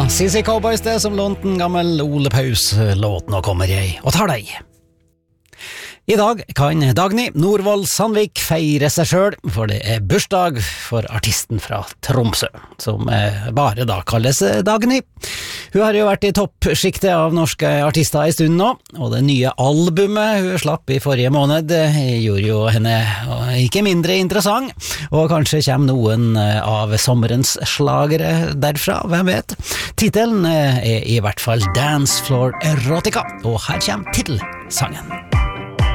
var CC Cowboys det som lånte en gammel Ole Paus-låt Nå kommer jeg og tar deg. I dag kan Dagny Norvoll Sandvik feire seg selv, for det bursdag for artisten fra Tromsø, som bare da kalles Dagny. Hun har jo vært i toppskiktet av norske artister en stund nå, og det nye albumet hun slapp i forrige måned gjorde jo henne ikke mindre interessant, og kanskje kommer noen av sommerens slagere derfra, hvem vet. Titelen i hvert fall Dance Floor Erotica, og her kommer titelsangen.